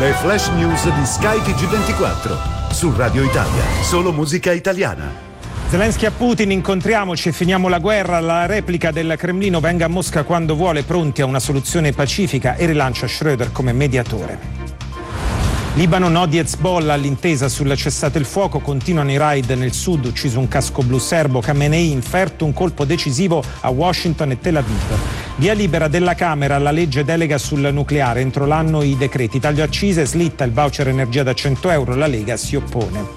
Le flash news di Sky TG24 su Radio Italia, solo musica italiana. Zelensky a Putin, incontriamoci e finiamo la guerra. La replica del Cremlino: venga a Mosca quando vuole, pronti a una soluzione pacifica, e rilancia Schröder come mediatore. Libano, no di Hezbollah all'intesa sul cessate il fuoco, continuano i raid nel sud, ucciso un casco blu serbo, Khamenei inferto un colpo decisivo a Washington e Tel Aviv. Via libera della Camera alla legge delega sul nucleare, entro l'anno i decreti, taglio accise, slitta il voucher energia da 100 euro, la Lega si oppone.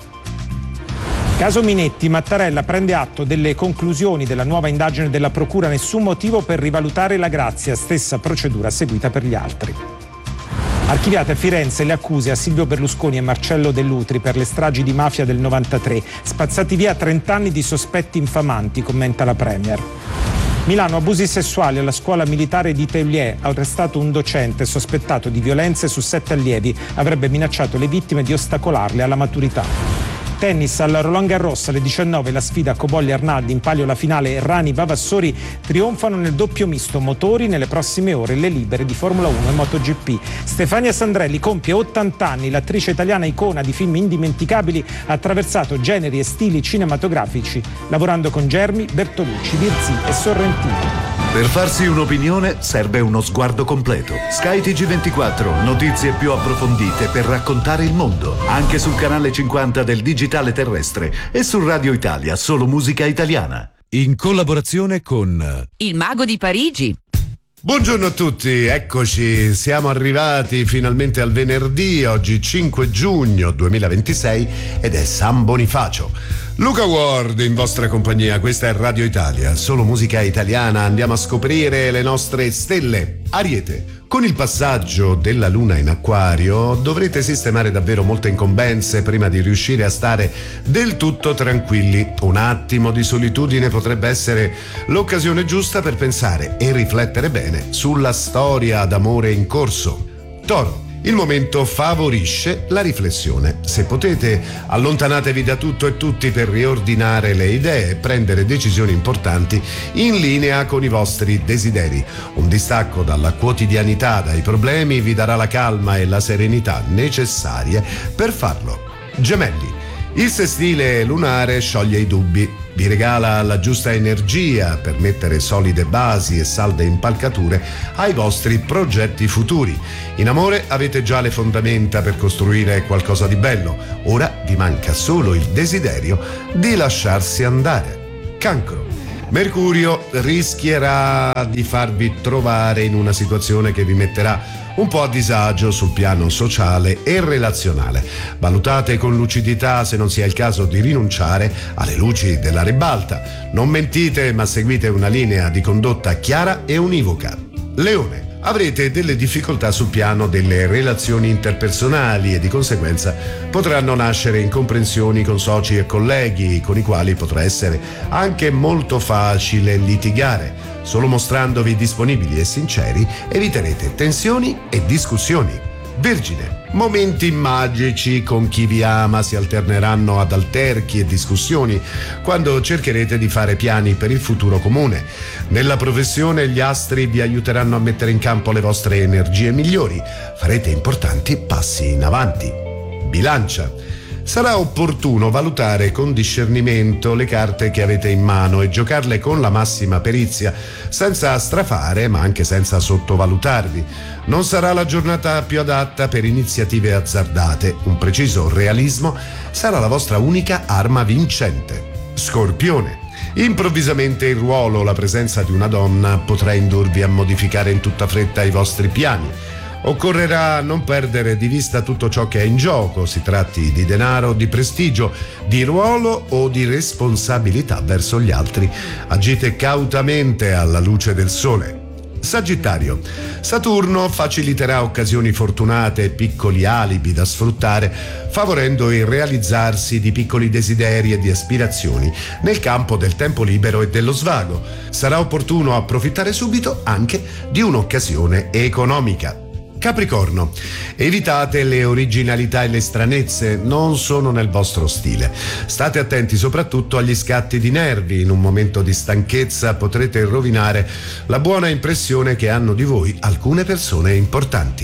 Caso Minetti, Mattarella prende atto delle conclusioni della nuova indagine della Procura, nessun motivo per rivalutare la grazia, stessa procedura seguita per gli altri. Archiviate a Firenze le accuse a Silvio Berlusconi e Marcello Dell'Utri per le stragi di mafia del 93, spazzati via 30 anni di sospetti infamanti, commenta la Premier. Milano, abusi sessuali alla scuola militare di Teulier, arrestato un docente sospettato di violenze su 7 allievi, avrebbe minacciato le vittime di ostacolarle alla maturità. Tennis, al Roland Garros alle 19 la sfida Cobolli-Arnaldi, in palio la finale Errani-Vavassori trionfano nel doppio misto motori, nelle prossime ore le libere di Formula 1 e MotoGP. Stefania Sandrelli compie 80 anni, l'attrice italiana icona di film indimenticabili, ha attraversato generi e stili cinematografici lavorando con Germi, Bertolucci, Virzì e Sorrentino. Per farsi un'opinione serve uno sguardo completo. Sky TG24, notizie più approfondite per raccontare il mondo, anche sul canale 50 del digitale terrestre e su Radio Italia, solo musica italiana. In collaborazione con Il Mago di Parigi. Buongiorno a tutti, eccoci, siamo arrivati finalmente al venerdì, oggi 5 giugno 2026 ed è San Bonifacio. Luca Ward in vostra compagnia, questa è Radio Italia, solo musica italiana, andiamo a scoprire le nostre stelle. Ariete, con il passaggio della luna in Acquario dovrete sistemare davvero molte incombenze prima di riuscire a stare del tutto tranquilli. Un attimo di solitudine potrebbe essere l'occasione giusta per pensare e riflettere bene sulla storia d'amore in corso. Toro, il momento favorisce la riflessione. Se potete, allontanatevi da tutto e tutti per riordinare le idee e prendere decisioni importanti in linea con i vostri desideri. Un distacco dalla quotidianità, dai problemi, vi darà la calma e la serenità necessarie per farlo. Gemelli, il sestile lunare scioglie i dubbi, vi regala la giusta energia per mettere solide basi e salde impalcature ai vostri progetti futuri. In amore avete già le fondamenta per costruire qualcosa di bello, ora vi manca solo il desiderio di lasciarsi andare. Cancro, Mercurio rischierà di farvi trovare in una situazione che vi metterà un po' a disagio sul piano sociale e relazionale. Valutate con lucidità se non sia il caso di rinunciare alle luci della ribalta. Non mentite, ma seguite una linea di condotta chiara e univoca. Leone, avrete delle difficoltà sul piano delle relazioni interpersonali e di conseguenza potranno nascere incomprensioni con soci e colleghi con i quali potrà essere anche molto facile litigare. Solo mostrandovi disponibili e sinceri eviterete tensioni e discussioni. Vergine, momenti magici con chi vi ama si alterneranno ad alterchi e discussioni quando cercherete di fare piani per il futuro comune. Nella professione gli astri vi aiuteranno a mettere in campo le vostre energie migliori. Farete importanti passi in avanti. Bilancia, sarà opportuno valutare con discernimento le carte che avete in mano e giocarle con la massima perizia, senza strafare ma anche senza sottovalutarvi. Non sarà la giornata più adatta per iniziative azzardate. Un preciso realismo sarà la vostra unica arma vincente. Scorpione, improvvisamente il ruolo o la presenza di una donna potrà indurvi a modificare in tutta fretta i vostri piani. Occorrerà non perdere di vista tutto ciò che è in gioco, si tratti di denaro, di prestigio, di ruolo o di responsabilità verso gli altri. Agite cautamente alla luce del sole. Sagittario, Saturno faciliterà occasioni fortunate e piccoli alibi da sfruttare, favorendo il realizzarsi di piccoli desideri e di aspirazioni nel campo del tempo libero e dello svago. Sarà opportuno approfittare subito anche di un'occasione economica. Capricorno, evitate le originalità e le stranezze, non sono nel vostro stile. State attenti soprattutto agli scatti di nervi, in un momento di stanchezza potrete rovinare la buona impressione che hanno di voi alcune persone importanti.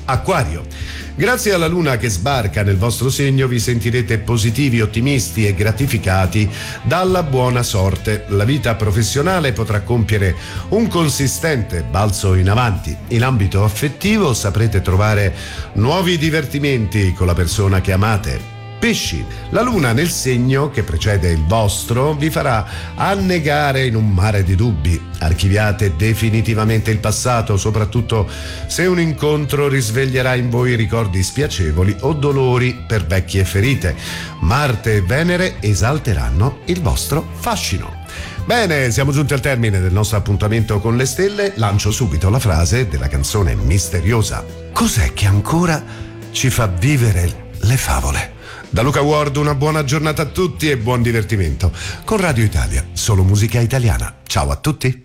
Acquario. Grazie alla luna che sbarca nel vostro segno vi sentirete positivi, ottimisti e gratificati dalla buona sorte. La vita professionale potrà compiere un consistente balzo in avanti. In ambito affettivo saprete trovare nuovi divertimenti con la persona che amate. Pesci, la luna nel segno che precede il vostro vi farà annegare in un mare di dubbi. Archiviate definitivamente il passato, soprattutto se un incontro risveglierà in voi ricordi spiacevoli o dolori per vecchie ferite. Marte e Venere esalteranno il vostro fascino. Bene, siamo giunti al termine del nostro appuntamento con le stelle. Lancio subito la frase della canzone misteriosa. Cos'è che ancora ci fa vivere le favole? Da Luca Ward una buona giornata a tutti e buon divertimento con Radio Italia, solo musica italiana. Ciao a tutti.